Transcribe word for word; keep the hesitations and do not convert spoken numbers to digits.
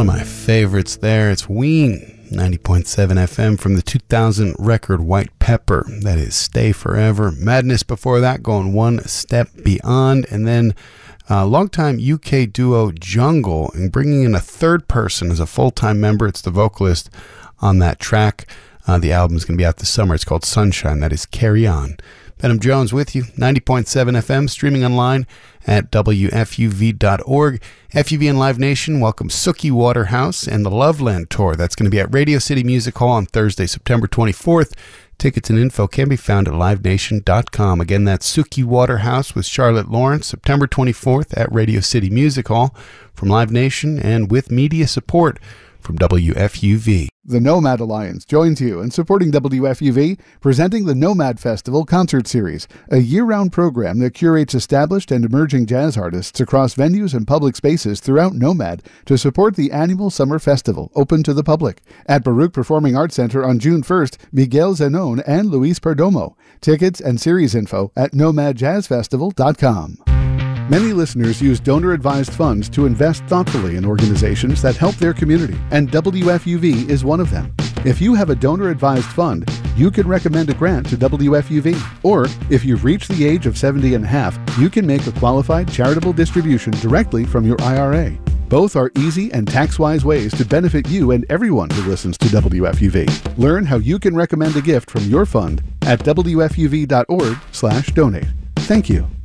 of my favorites there. It's Ween, ninety point seven F M from the two thousand record White Pepper. That is Stay Forever. Madness before that, going one step beyond. And then uh, longtime U K duo Jungle, and bringing in a third person as a full-time member. It's the vocalist on that track. Uh, the album is going to be out this summer. It's called Sunshine. That is Carry On. Benham Jones with you, ninety point seven F M, streaming online at W F U V dot org. F U V and Live Nation welcome Suki Waterhouse and the Loveland Tour. That's going to be at Radio City Music Hall on Thursday, September twenty-fourth. Tickets and info can be found at live nation dot com. Again, that's Suki Waterhouse with Charlotte Lawrence, September twenty-fourth at Radio City Music Hall, from Live Nation and with media support from W F U V. The Nomad Alliance joins you in supporting W F U V, presenting the Nomad Festival Concert Series, a year-round program that curates established and emerging jazz artists across venues and public spaces throughout Nomad to support the annual summer festival, open to the public. At Baruch Performing Arts Center on June first, Miguel Zenon and Luis Perdomo. Tickets and series info at nomad jazz festival dot com. Many listeners use donor-advised funds to invest thoughtfully in organizations that help their community, and W F U V is one of them. If you have a donor-advised fund, you can recommend a grant to W F U V. Or, if you've reached the age of seventy and a half, you can make a qualified charitable distribution directly from your I R A. Both are easy and tax-wise ways to benefit you and everyone who listens to W F U V. Learn how you can recommend a gift from your fund at W F U V dot org slash donate. Thank you.